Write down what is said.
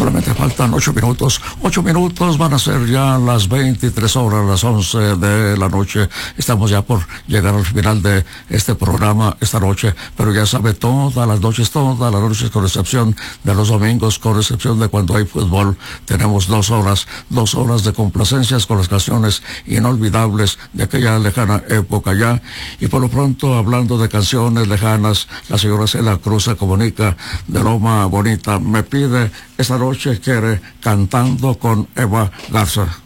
Solamente faltan 8 minutos. 8 minutos van a ser ya las 23 horas, las 11 de la noche. Estamos ya por llegar al final de este programa esta noche, pero ya sabe, todas las noches, con excepción de los domingos, con excepción de cuando hay fútbol, tenemos 2 horas de complacencias con las canciones inolvidables de aquella lejana época ya. Y por lo pronto, hablando de canciones lejanas, la señora Celia Cruz se comunica de Loma Bonita. Me pide esta noche, quiere Cantando con Eva Garza.